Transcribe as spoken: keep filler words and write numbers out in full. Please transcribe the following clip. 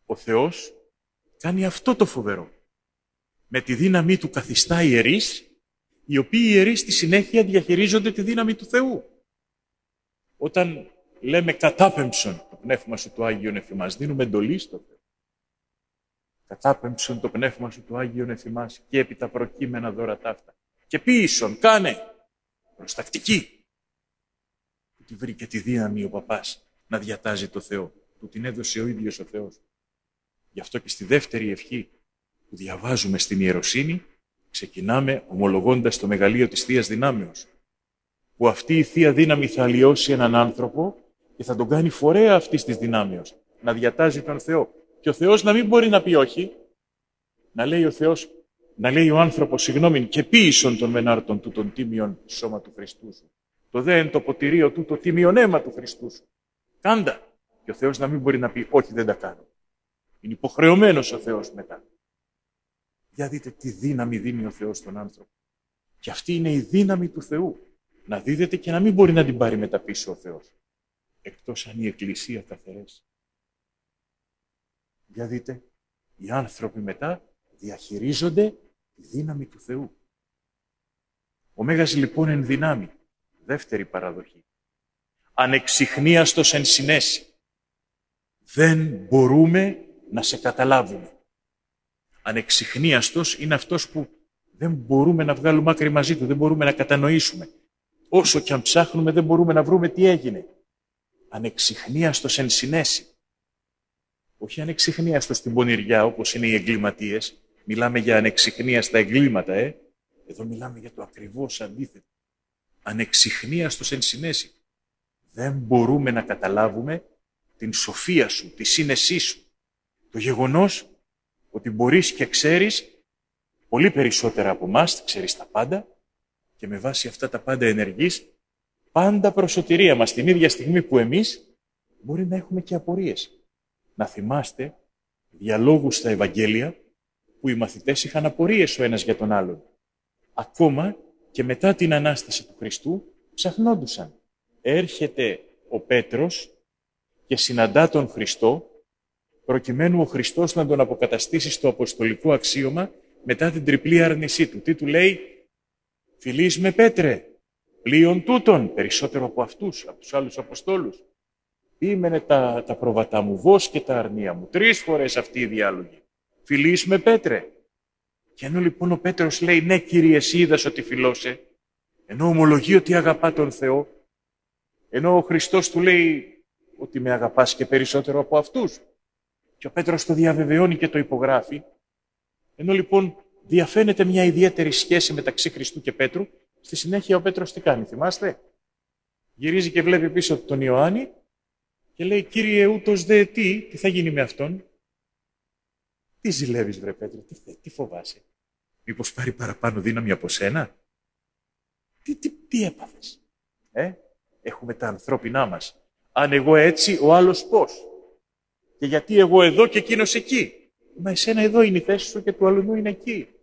Ο Θεός κάνει αυτό το φοβερό. Με τη δύναμή του καθιστά ιερείς, οι οποίοι ιερείς στη συνέχεια διαχειρίζονται τη δύναμη του Θεού. Όταν λέμε κατάπεμψον το πνεύμα σου του Άγιον εφημάς, δίνουμε εντολή στο Θεό. Κατάπεμψον το πνεύμα σου του Άγιον εφημάς και επί τα προκείμενα δώρα ταύτα. Και ποίησον, κάνε, προστακτική. Που τη βρήκε τη δύναμη ο παπάς να διατάζει το Θεό. Του την έδωσε ο ίδιος ο Θεός. Γι' αυτό και στη δεύτερη ευχή που διαβάζουμε στην ιεροσύνη, ξεκινάμε ομολογώντας το μεγαλείο της Θείας Δυνάμεως. Που αυτή η Θεία Δύναμη θα αλλοιώσει έναν άνθρωπο και θα τον κάνει φορέα αυτής της δυνάμεως. Να διατάζει τον Θεό. Και ο Θεός να μην μπορεί να πει όχι. Να λέει ο Θεός, να λέει ο άνθρωπος, συγγνώμη, και ποίησον των μενάρτων του των τίμιων σώμα του Χριστού σου. Το δε εν το ποτηρίο του το τίμιον αίμα του Χριστού σου. Κάντα. Και ο Θεός να μην μπορεί να πει όχι, δεν τα κάνω. Είναι υποχρεωμένος ο Θεός μετά. Για δείτε τι δύναμη δίνει ο Θεός στον άνθρωπο. Και αυτή είναι η δύναμη του Θεού. Να δίδεται και να μην μπορεί να την πάρει μετά πίσω ο Θεός. Εκτός αν η Εκκλησία τα αφαιρέσει. Για δείτε, οι άνθρωποι μετά διαχειρίζονται τη δύναμη του Θεού. Ο Μέγας λοιπόν εν δυνάμει, δεύτερη παραδοχή. Ανεξιχνίαστος εν συνέση. Δεν μπορούμε να σε καταλάβουμε. Ανεξιχνίαστος είναι αυτός που δεν μπορούμε να βγάλουμε άκρη μαζί του, δεν μπορούμε να κατανοήσουμε. Όσο και αν ψάχνουμε δεν μπορούμε να βρούμε τι έγινε. Ανεξιχνίαστος εν συνέση. Όχι ανεξιχνίαστος στην πονηριά όπως είναι οι εγκληματίες. Μιλάμε για ανεξιχνίαστα εγκλήματα, ε. Εδώ μιλάμε για το ακριβώς αντίθετο. Ανεξιχνίαστος εν συνέση. Δεν μπορούμε να καταλάβουμε την σοφία σου, τη σύνεσή σου. Το γεγονός ότι μπορείς και ξέρεις πολύ περισσότερα από εμάς, ξέρεις τα πάντα και με βάση αυτά τα πάντα ενεργείς πάντα προς σωτηρία μας την ίδια στιγμή που εμείς μπορεί να έχουμε και απορίες. Να θυμάστε διαλόγους στα Ευαγγέλια που οι μαθητές είχαν απορίες ο ένας για τον άλλον. Ακόμα και μετά την Ανάσταση του Χριστού ψαχνόντουσαν. Έρχεται ο Πέτρος και συναντά τον Χριστό προκειμένου ο Χριστός να τον αποκαταστήσει στο αποστολικό αξίωμα μετά την τριπλή άρνησή του. Τι του λέει? Φιλείς με Πέτρε, πλοίον τούτον, περισσότερο από αυτούς, από τους άλλους Αποστόλους. Σήμαινε τα, τα προβατά μου, βος και τα αρνία μου. Τρεις φορές αυτή η διάλογη. Φιλείς με Πέτρε. Και ενώ λοιπόν ο Πέτρος λέει, ναι Κύριε, εσύ είδας ότι φιλώσε, ενώ ομολογεί ότι αγαπά τον Θεό, ενώ ο Χριστός του λέει ότι με αγαπάς και περισσότερο από αυτούς, και ο Πέτρος το διαβεβαιώνει και το υπογράφει, ενώ λοιπόν διαφαίνεται μια ιδιαίτερη σχέση μεταξύ Χριστού και Πέτρου, στη συνέχεια ο Πέτρος τι κάνει, θυμάστε? Γυρίζει και βλέπει πίσω τον Ιωάννη και λέει, Κύριε, ούτως δε τι, τι θα γίνει με αυτόν? Τι ζηλεύεις βρε Πέτρο, τι, τι φοβάσαι? Μήπως πάρει παραπάνω δύναμη από σένα? Τι, τι, τι έπαθες? Ε? Έχουμε τα ανθρώπινά μας. Αν εγώ έτσι, ο άλλος πώς? Και γιατί εγώ εδώ και εκείνος εκεί? Μα εσένα εδώ είναι η θέση σου και του αλλού είναι εκεί.